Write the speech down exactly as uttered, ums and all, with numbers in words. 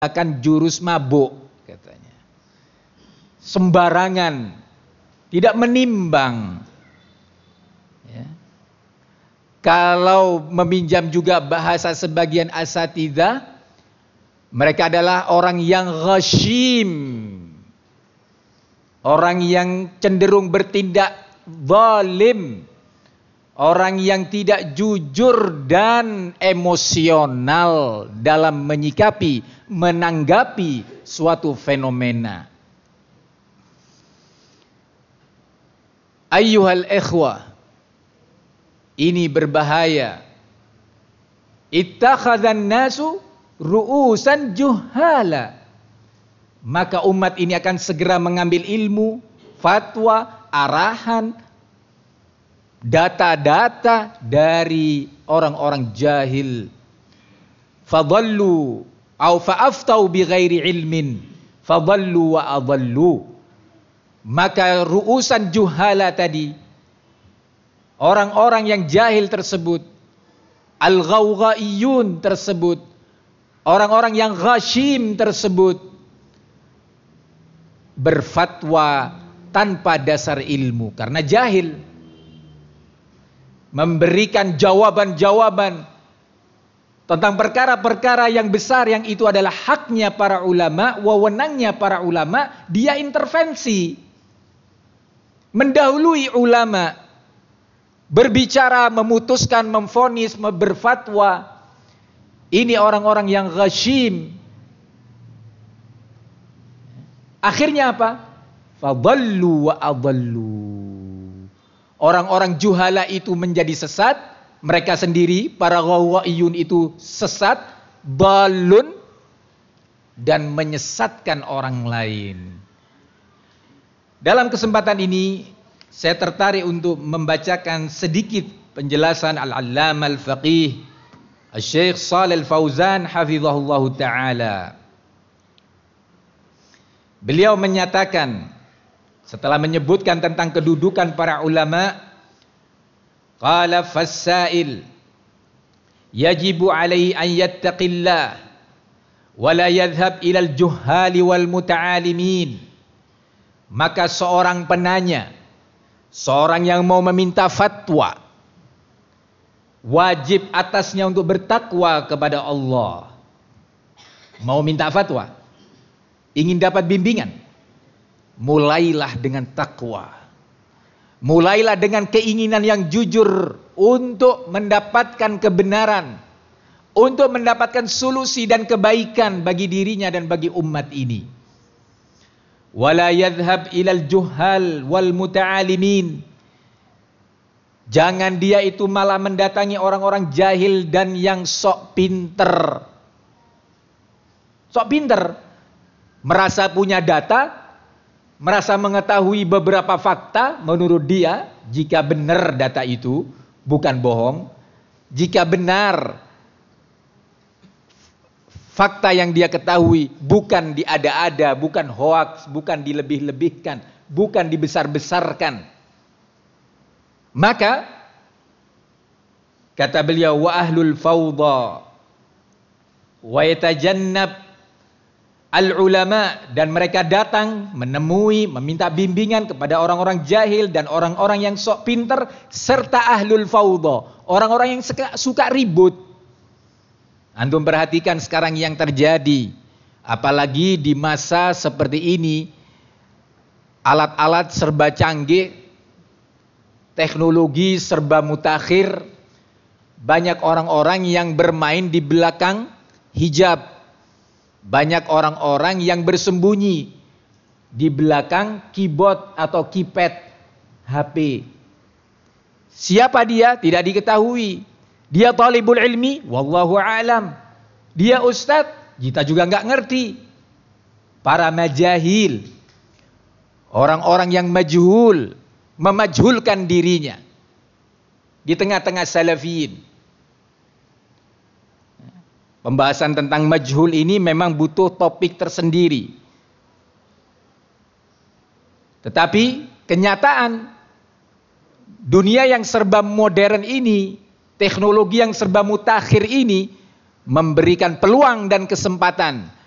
akan jurus mabuk katanya. Sembarangan, tidak menimbang. Ya. Kalau meminjam juga bahasa sebagian asatidzah, mereka adalah orang yang ghashim, orang yang cenderung bertindak zalim, orang yang tidak jujur dan emosional dalam menyikapi, menanggapi suatu fenomena. Ayyuhal ikhwah, ini berbahaya. Ittakhadhan nasu ru'usan juhala. Maka umat ini akan segera mengambil ilmu, fatwa, arahan, data-data dari orang-orang jahil. Fadallu au fa'aftau bighairi ilmin fadallu wa adallu. Maka ru'usan juhala tadi, orang-orang yang jahil tersebut, al-ghawghaiyun tersebut, orang-orang yang ghashim tersebut, berfatwa tanpa dasar ilmu karena jahil, memberikan jawaban-jawaban tentang perkara-perkara yang besar yang itu adalah haknya para ulama, wewenangnya para ulama, dia intervensi, mendahului ulama, berbicara, memutuskan, memvonis, berfatwa. Ini orang-orang yang ghashim. Akhirnya apa? Fadallu wa adallu. Orang-orang juhala itu menjadi sesat, mereka sendiri para ghawiyun itu sesat, balun, dan menyesatkan orang lain. Dalam kesempatan ini saya tertarik untuk membacakan sedikit penjelasan Al-Allamah Al-Faqih Asy-Syaikh Shalih Al-Fauzan hafizahullahu taala. Beliau menyatakan setelah menyebutkan tentang kedudukan para ulama, qala fas-sa'il yajibu alaihi an yattaqillah wa la yadhhab ila al-juhali wal muta'alimin. Maka seorang penanya, seorang yang mau meminta fatwa, wajib atasnya untuk bertakwa kepada Allah. Mau minta fatwa, ingin dapat bimbingan, mulailah dengan takwa. Mulailah dengan keinginan yang jujur untuk mendapatkan kebenaran, untuk mendapatkan solusi dan kebaikan bagi dirinya dan bagi umat ini. Wala yadhhab ilal juhal wal muta'alimin. Jangan dia itu malah mendatangi orang-orang jahil dan yang sok pinter. Sok pinter, merasa punya data, merasa mengetahui beberapa fakta menurut dia, jika benar data itu bukan bohong, jika benar fakta yang dia ketahui bukan diada-ada, bukan hoaks, bukan dilebih-lebihkan, bukan dibesar-besarkan, maka kata beliau, wa ahlul fawda wa yatajannab al-ulama, dan mereka datang menemui, meminta bimbingan kepada orang-orang jahil dan orang-orang yang sok pinter, serta ahlul fawda, orang-orang yang suka, suka ribut. Antum perhatikan sekarang yang terjadi, apalagi di masa seperti ini, alat-alat serba canggih, teknologi serba mutakhir, banyak orang-orang yang bermain di belakang hijab, banyak orang-orang yang bersembunyi di belakang keyboard atau keypad H P. Siapa dia? Tidak diketahui. Dia talibul ilmi, wallahu a'lam. Dia ustadz, kita juga nggak ngerti. Para majahil, orang-orang yang majhul, memajhulkan dirinya di tengah-tengah salafiyin. Pembahasan tentang majhul ini memang butuh topik tersendiri. Tetapi kenyataan dunia yang serba modern ini, teknologi yang serba mutakhir ini memberikan peluang dan kesempatan